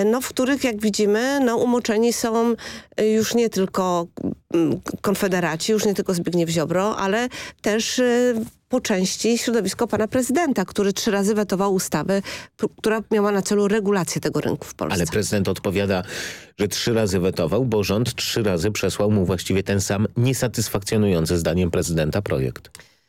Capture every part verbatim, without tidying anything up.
no, w których, jak widzimy, no, umoczeni są już nie tylko Konfederaci, już nie tylko Zbigniew Ziobro, ale też po części środowisko pana prezydenta, który trzy razy wetował ustawę, która miała na celu regulację tego rynku w Polsce. Ale prezydent odpowiada, że trzy razy wetował, bo rząd trzy razy przesłał mu właściwie ten sam niesatysfakcjonujący zdaniem prezydenta projekt.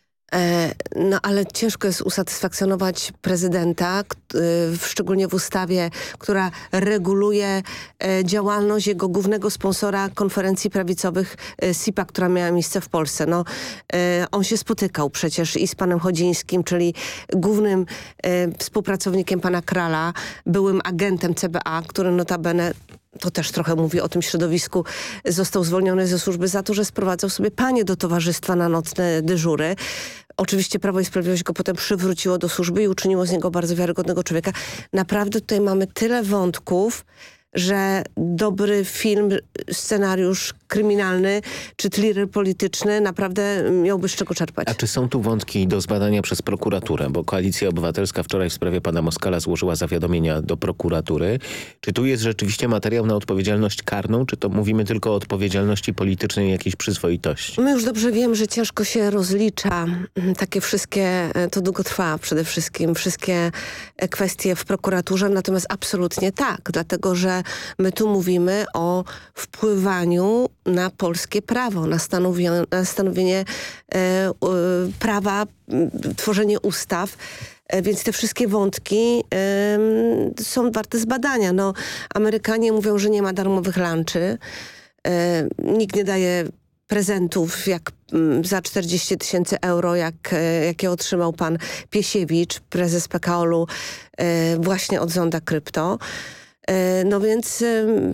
No ale ciężko jest usatysfakcjonować prezydenta, szczególnie w ustawie, która reguluje działalność jego głównego sponsora konferencji prawicowych S I P a, która miała miejsce w Polsce. No, on się spotykał przecież i z panem Chodzińskim, czyli głównym współpracownikiem pana Krala, byłym agentem C B A, który notabene, to też trochę mówi o tym środowisku, został zwolniony ze służby za to, że sprowadzał sobie panie do towarzystwa na nocne dyżury. Oczywiście Prawo i Sprawiedliwość go potem przywróciło do służby i uczyniło z niego bardzo wiarygodnego człowieka. Naprawdę tutaj mamy tyle wątków, że dobry film, scenariusz kryminalny czy thriller polityczny naprawdę miałby z czego czerpać. A czy są tu wątki do zbadania przez prokuraturę? Bo Koalicja Obywatelska wczoraj w sprawie pana Moskala złożyła zawiadomienia do prokuratury. Czy tu jest rzeczywiście materiał na odpowiedzialność karną, czy to mówimy tylko o odpowiedzialności politycznej i jakiejś przyzwoitości? My już dobrze wiemy, że ciężko się rozlicza takie wszystkie, to długo trwa przede wszystkim, wszystkie kwestie w prokuraturze, natomiast absolutnie tak, dlatego że my tu mówimy o wpływaniu na polskie prawo, na stanowienie, na stanowienie e, e, prawa, tworzenie ustaw. E, więc te wszystkie wątki e, są warte zbadania. No, Amerykanie mówią, że nie ma darmowych lunchy. E, nikt nie daje prezentów jak za czterdzieści tysięcy euro, jak, jakie otrzymał pan Piesiewicz, prezes P K O L u, e, właśnie od Zonda Krypto. No więc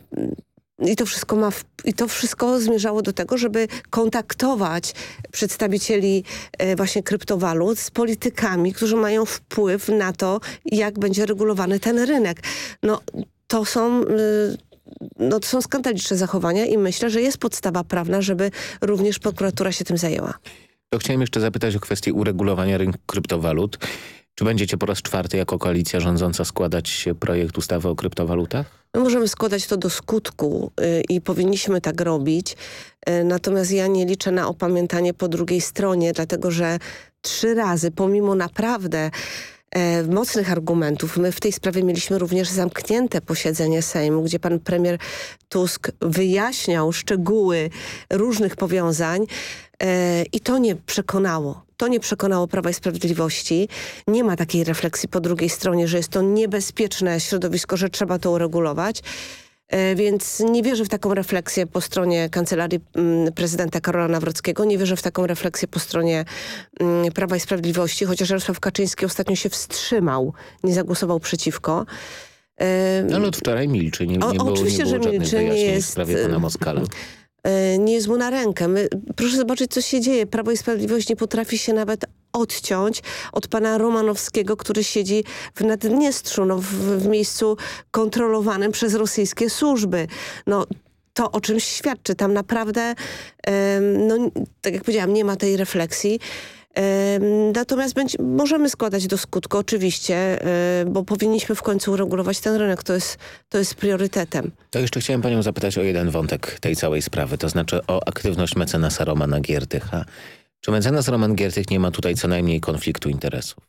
i to wszystko ma, i to wszystko zmierzało do tego, żeby kontaktować przedstawicieli właśnie kryptowalut z politykami, którzy mają wpływ na to, jak będzie regulowany ten rynek. No to są... No to są skandaliczne zachowania i myślę, że jest podstawa prawna, żeby również prokuratura się tym zajęła. To chciałem jeszcze zapytać o kwestię uregulowania rynku kryptowalut. Czy będziecie po raz czwarty jako koalicja rządząca składać projekt ustawy o kryptowalutach? My możemy składać to do skutku yy, i powinniśmy tak robić. Yy, natomiast ja nie liczę na opamiętanie po drugiej stronie, dlatego że trzy razy, pomimo naprawdę E, mocnych argumentów. My w tej sprawie mieliśmy również zamknięte posiedzenie Sejmu, gdzie pan premier Tusk wyjaśniał szczegóły różnych powiązań e, i to nie przekonało. To nie przekonało Prawa i Sprawiedliwości. Nie ma takiej refleksji po drugiej stronie, że jest to niebezpieczne środowisko, że trzeba to uregulować. Więc nie wierzę w taką refleksję po stronie Kancelarii Prezydenta Karola Nawrockiego, nie wierzę w taką refleksję po stronie Prawa i Sprawiedliwości, chociaż Jarosław Kaczyński ostatnio się wstrzymał, nie zagłosował przeciwko. No ale od wczoraj milczy, nie, nie o, było, oczywiście, nie było że żadnych milczy, wyjaśnień nie jest, w sprawie pana Moskala. Nie jest mu na rękę. My, proszę zobaczyć, co się dzieje. Prawo i Sprawiedliwość nie potrafi się nawet odciąć od pana Romanowskiego, który siedzi w Naddniestrzu, no, w, w miejscu kontrolowanym przez rosyjskie służby. No, to o czymś świadczy. Tam naprawdę, um, no, tak jak powiedziałam, nie ma tej refleksji. Natomiast będzie, możemy składać do skutku, oczywiście, bo powinniśmy w końcu uregulować ten rynek. To jest, to jest priorytetem. To jeszcze chciałem panią zapytać o jeden wątek tej całej sprawy, to znaczy o aktywność mecenasa Romana Giertycha. Czy mecenas Roman Giertych nie ma tutaj co najmniej konfliktu interesów?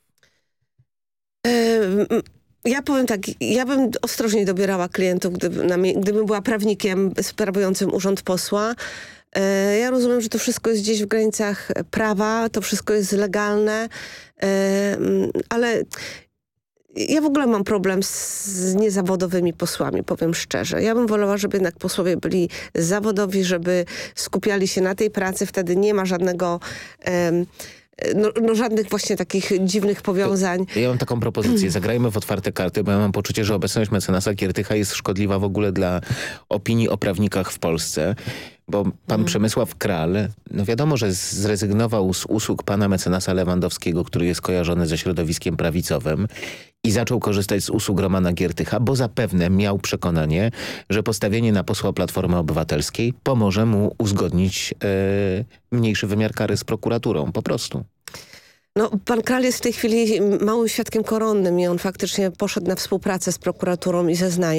Ja powiem tak, ja bym ostrożnie dobierała klientów, gdyby, gdybym była prawnikiem sprawującym urząd posła. Ja rozumiem, że to wszystko jest gdzieś w granicach prawa, to wszystko jest legalne, ale ja w ogóle mam problem z niezawodowymi posłami, powiem szczerze. Ja bym wolała, żeby jednak posłowie byli zawodowi, żeby skupiali się na tej pracy, wtedy nie ma żadnego... No, no żadnych właśnie takich dziwnych powiązań. Ja mam taką propozycję. Zagrajmy w otwarte karty, bo ja mam poczucie, że obecność mecenasa Giertycha jest szkodliwa w ogóle dla opinii o prawnikach w Polsce. Bo pan hmm. Przemysław Kral, no wiadomo, że zrezygnował z usług pana mecenasa Lewandowskiego, który jest kojarzony ze środowiskiem prawicowym i zaczął korzystać z usług Romana Giertycha, bo zapewne miał przekonanie, że postawienie na posła Platformy Obywatelskiej pomoże mu uzgodnić e, mniejszy wymiar kary z prokuraturą. Po prostu. No, pan Kral jest w tej chwili małym świadkiem koronnym i on faktycznie poszedł na współpracę z prokuraturą i zeznaje.